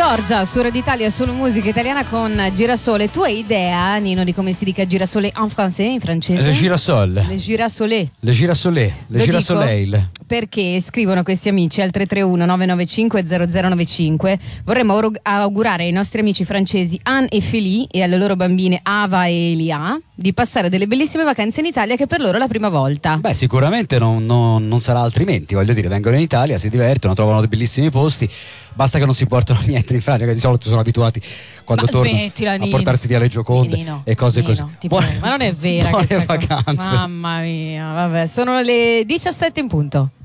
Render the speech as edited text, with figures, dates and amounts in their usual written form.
Giorgia su Radio Italia, solo musica italiana con Girasole. Tu hai idea, Nino, di come si dica girasole en français, in francese? Le girasole. Le girasole. Le girasole. Le girasoleil. Perché scrivono questi amici al 331 995 0095. Vorremmo augurare ai nostri amici francesi Anne e Feli e alle loro bambine Ava e Elia di passare delle bellissime vacanze in Italia, che per loro è la prima volta. Beh, sicuramente non sarà altrimenti, voglio dire, vengono in Italia, si divertono, trovano dei bellissimi posti, basta che non si portano niente in Francia, che di solito sono abituati quando tornano a portarsi via le Gioconde e cose così. Ma non è vera buone questa vacanze. Mamma mia, vabbè, sono le 17 in punto.